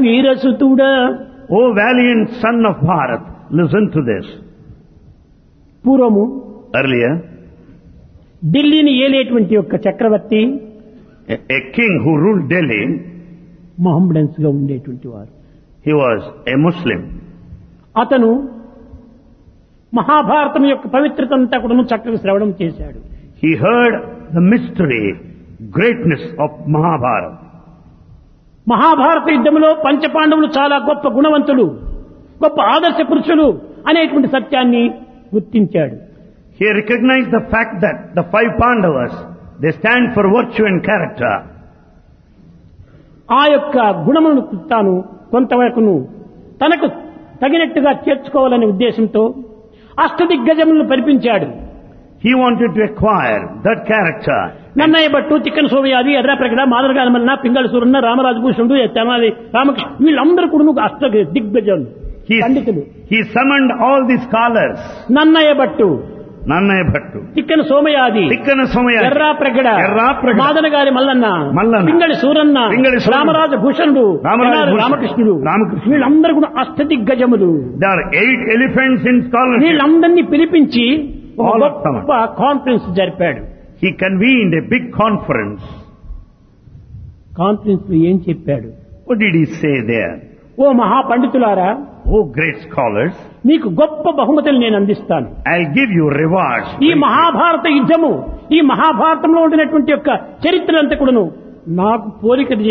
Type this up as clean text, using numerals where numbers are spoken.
వీరసుతుడా. O valiant son of Bharat, listen to this. పూర్వము Earlier, ఢిల్లీని ఏలేటువంటి యొక్క చక్రవర్తి a king who ruled Delhi, మొహమ్మడన్స్ గా ఉండేటువంటి వారు. he was a Muslim. అతను మహాభారతం యొక్క పవిత్రత అంతా కూడా చక్కగా శ్రవణం చేశాడు. He heard the mystery, greatness of Mahabharata. Mahabharata యుద్ధంలో పంచపాండవులు చాలా గొప్ప గుణవంతులు, గొప్ప ఆదర్శ పురుషులు అనేటువంటి సత్యాన్ని గుర్తించాడు. He recognized the fact that the 5 Pandavas, they stand for virtue and character. ఆ యొక్క గుణమును తాను కొంతవరకును తనకు తగినట్టుగా చేర్చుకోవాలనే ఉద్దేశంతో అష్టదిగ్గజములను పరిపించాడు. He wanted to acquire that character. Nannaya Bhattu, Tikkana సోమయాది, Errapragada, మాదరగానమల్ల, Pingala Suranna, Ramaraju Bhushanudu, Tenali Ramakrishna, వీళ్ళందరూ కూడా అష్ట దిగ్గజులు, పండితులు. He summoned all the scholars. Nannaya Bhattu, Nannaya Bhattu, Tikkana సోమయాది, Errapragada, మాదనగారి Mallanna, Pingali Suranna, Ramaraju Bhushanudu, రామకృష్ణుడు, వీళ్ళందరూ కూడా అష్ట దిగ్గజములు. There are 8 elephants in scholarship. వీళ్ళందరినీ పిలిపించి గొప్ప conference జరిపాడు. He convened a big conference. Conference లో ఏం చెప్పాడు? What did he say there? Oh మహాపండితులారా, Oh great scholars, మీకు గొప్ప బహుమతులు నేను అందిస్తాను. I'll give you rewards. ఈ మహాభారత యుద్ధము, ఈ మహాభారతంలో ఉండినటువంటి యొక్క చరిత్ర అంతా కూడాను నాకు పోలిక